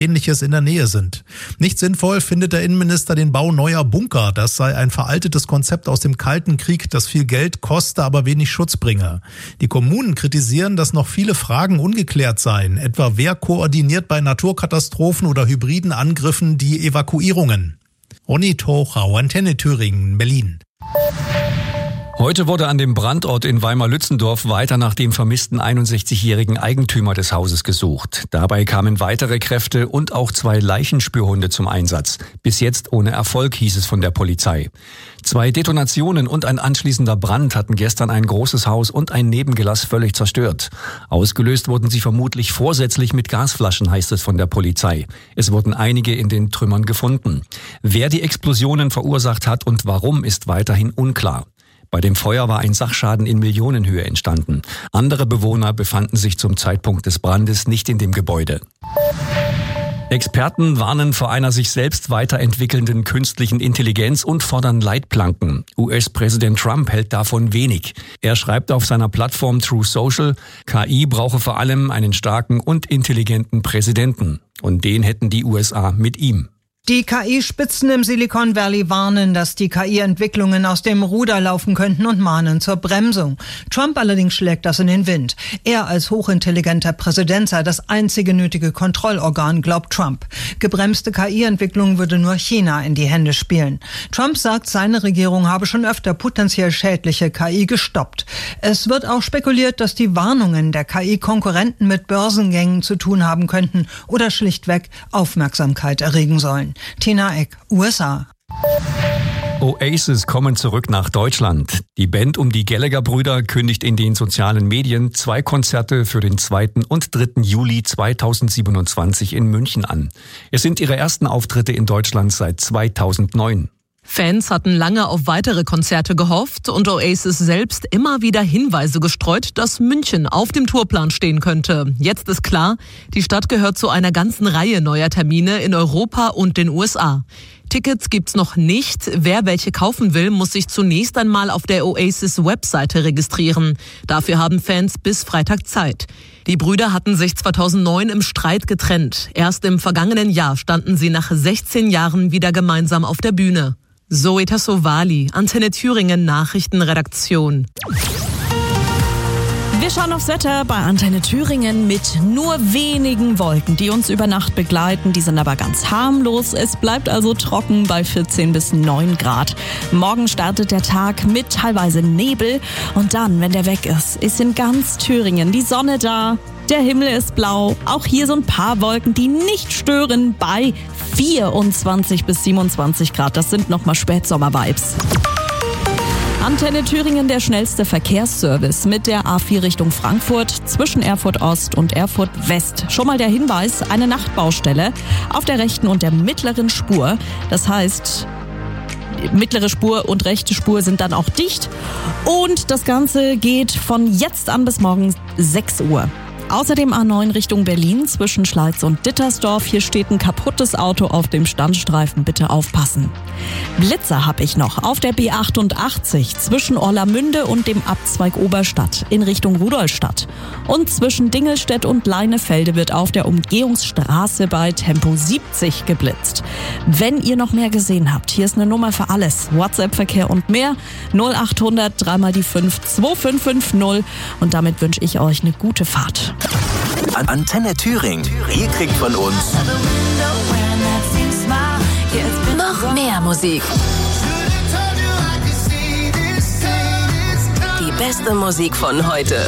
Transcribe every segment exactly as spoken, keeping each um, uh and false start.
Ähnliches in der Nähe sind. Nicht sinnvoll findet der Innenminister den Bau neuer Bunker. Das sei ein veraltetes Konzept aus dem Kalten Krieg, das viel Geld koste, aber wenig Schutz bringe. Die Kommunen kritisieren, dass noch viele Fragen ungeklärt seien. Etwa wer koordiniert bei Naturkatastrophen oder hybriden Angriffen die Evakuierungen? Ronny Tochau, Antenne Thüringen, Berlin. Heute wurde an dem Brandort in Weimar-Lützendorf weiter nach dem vermissten einundsechzigjährigen Eigentümer des Hauses gesucht. Dabei kamen weitere Kräfte und auch zwei Leichenspürhunde zum Einsatz. Bis jetzt ohne Erfolg, hieß es von der Polizei. Zwei Detonationen und ein anschließender Brand hatten gestern ein großes Haus und ein Nebengelass völlig zerstört. Ausgelöst wurden sie vermutlich vorsätzlich mit Gasflaschen, heißt es von der Polizei. Es wurden einige in den Trümmern gefunden. Wer die Explosionen verursacht hat und warum, ist weiterhin unklar. Bei dem Feuer war ein Sachschaden in Millionenhöhe entstanden. Andere Bewohner befanden sich zum Zeitpunkt des Brandes nicht in dem Gebäude. Experten warnen vor einer sich selbst weiterentwickelnden künstlichen Intelligenz und fordern Leitplanken. U S-Präsident Trump hält davon wenig. Er schreibt auf seiner Plattform True Social, K I brauche vor allem einen starken und intelligenten Präsidenten. Und den hätten die U S A mit ihm. Die K I-Spitzen im Silicon Valley warnen, dass die K I-Entwicklungen aus dem Ruder laufen könnten und mahnen zur Bremsung. Trump allerdings schlägt das in den Wind. Er als hochintelligenter Präsident sei das einzige nötige Kontrollorgan, glaubt Trump. Gebremste K I-Entwicklung würde nur China in die Hände spielen. Trump sagt, seine Regierung habe schon öfter potenziell schädliche K I gestoppt. Es wird auch spekuliert, dass die Warnungen der K I-Konkurrenten mit Börsengängen zu tun haben könnten oder schlichtweg Aufmerksamkeit erregen sollen. Tina Eck, U S A. Oasis kommen zurück nach Deutschland. Die Band um die Gallagher-Brüder kündigt in den sozialen Medien zwei Konzerte für den zweiten und dritten Juli zweitausendsiebenundzwanzig in München an. Es sind ihre ersten Auftritte in Deutschland seit zweitausendneun. Fans hatten lange auf weitere Konzerte gehofft und Oasis selbst immer wieder Hinweise gestreut, dass München auf dem Tourplan stehen könnte. Jetzt ist klar, die Stadt gehört zu einer ganzen Reihe neuer Termine in Europa und den U S A. Tickets gibt's noch nicht. Wer welche kaufen will, muss sich zunächst einmal auf der Oasis-Webseite registrieren. Dafür haben Fans bis Freitag Zeit. Die Brüder hatten sich zweitausendneun im Streit getrennt. Erst im vergangenen Jahr standen sie nach sechzehn Jahren wieder gemeinsam auf der Bühne. Zoe Tassovali, Antenne Thüringen Nachrichtenredaktion. Wir schauen aufs Wetter bei Antenne Thüringen mit nur wenigen Wolken, die uns über Nacht begleiten. Die sind aber ganz harmlos. Es bleibt also trocken bei vierzehn bis neun Grad. Morgen startet der Tag mit teilweise Nebel. Und dann, wenn der weg ist, ist in ganz Thüringen die Sonne da. Der Himmel ist blau. Auch hier so ein paar Wolken, die nicht stören bei vierundzwanzig bis siebenundzwanzig Grad. Das sind nochmal Spätsommer-Vibes. Antenne Thüringen, der schnellste Verkehrsservice mit der A vier Richtung Frankfurt zwischen Erfurt Ost und Erfurt West. Schon mal der Hinweis, eine Nachtbaustelle auf der rechten und der mittleren Spur. Das heißt, mittlere Spur und rechte Spur sind dann auch dicht. Und das Ganze geht von jetzt an bis morgen sechs Uhr. Außerdem A neun Richtung Berlin zwischen Schleiz und Dittersdorf. Hier steht ein kaputtes Auto auf dem Standstreifen. Bitte aufpassen. Blitzer habe ich noch auf der B achtundachtzig zwischen Orlamünde und dem Abzweig Oberstadt in Richtung Rudolstadt. Und zwischen Dingelstedt und Leinefelde wird auf der Umgehungsstraße bei Tempo siebzig geblitzt. Wenn ihr noch mehr gesehen habt, hier ist eine Nummer für alles. WhatsApp-Verkehr und mehr. null achthundert drei mal die fünf zwei fünf fünf null. Und damit wünsche ich euch eine gute Fahrt. Antenne Thüringen. Ihr kriegt von uns noch mehr Musik. Die beste Musik von heute.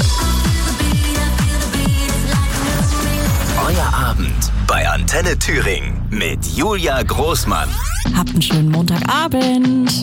Euer Abend bei Antenne Thüringen mit Julia Großmann. Habt einen schönen Montagabend.